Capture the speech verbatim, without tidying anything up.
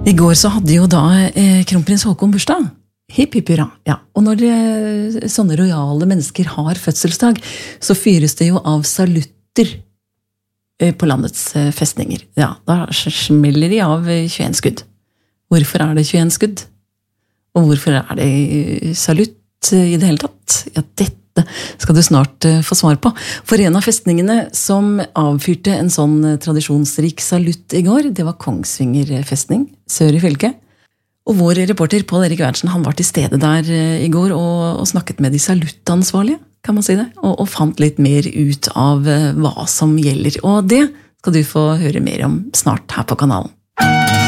I går så hadde jo da eh, kronprins Håkon bursdag. Hipp, hipp, hurra. Ja. Og når eh, sånne rojale mennesker har fødselsdag, så fyres det jo av salutter eh, på landets eh, festninger. Ja, da smeller de av eh, tjueen skudd. Hvorfor er det tjueen skudd? Og hvorfor er det eh, salutt eh, i det hele tatt? Ja, dette skal du snart uh, få svar på. For en av festningene som avfyrte en sånn uh, tradisjonsrik salutt i går, det var Kongsvinger festning, sør i fylket. Og vår reporter Pål Erik Werntsen, han var til stede der uh, i går og, og snakket med de saluttansvarlige, kan man si det, og, og fant litt mer ut av uh, hva som gjelder. Og det skal du få høre mer om snart her på kanalen.